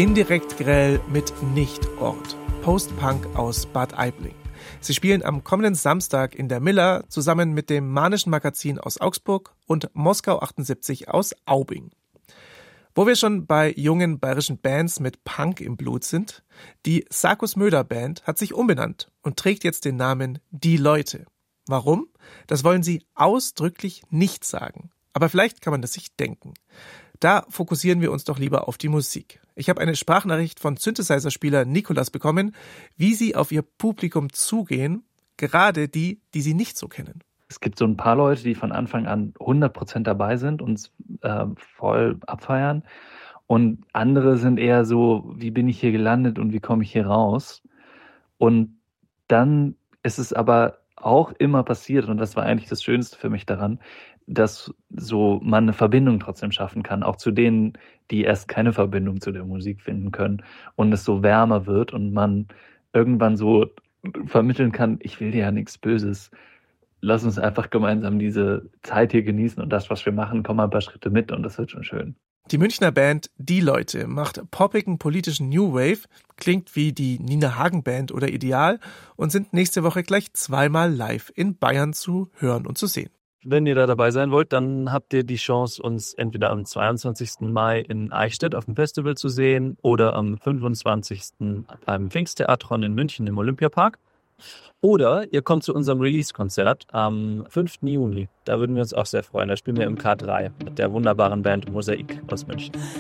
Indirekt grell mit Nichtort. Post-Punk aus Bad Aibling. Sie spielen am kommenden Samstag in der Miller zusammen mit dem Manischen Magazin aus Augsburg und Moskau 78 aus Aubing. Wo wir schon bei jungen bayerischen Bands mit Punk im Blut sind, die Sarkus Möder Band hat sich umbenannt und trägt jetzt den Namen Die Leute. Warum? Das wollen sie ausdrücklich nicht sagen. Aber vielleicht kann man das sich denken. Da fokussieren wir uns doch lieber auf die Musik. Ich habe eine Sprachnachricht von Synthesizer-Spieler Nikolas bekommen, wie sie auf ihr Publikum zugehen, gerade die sie nicht so kennen. Es gibt so ein paar Leute, die von Anfang an 100% dabei sind und voll abfeiern. Und andere sind eher so, wie bin ich hier gelandet und wie komme ich hier raus? Und dann ist es aber auch immer passiert, und das war eigentlich das Schönste für mich daran, dass so man eine Verbindung trotzdem schaffen kann, auch zu denen, die erst keine Verbindung zu der Musik finden können und es so wärmer wird und man irgendwann so vermitteln kann, ich will dir ja nichts Böses. Lass uns einfach gemeinsam diese Zeit hier genießen und das, was wir machen, komm mal ein paar Schritte mit und das wird schon schön. Die Münchner Band Die Leute macht poppigen politischen New Wave, klingt wie die Nina Hagen Band oder Ideal und sind nächste Woche gleich zweimal live in Bayern zu hören und zu sehen. Wenn ihr da dabei sein wollt, dann habt ihr die Chance, uns entweder am 22. Mai in Eichstätt auf dem Festival zu sehen oder am 25. beim Pfingsttheatron in München im Olympiapark. Oder ihr kommt zu unserem Release-Konzert am 5. Juni. Da würden wir uns auch sehr freuen. Da spielen wir im K3 mit der wunderbaren Band Mosaik aus München.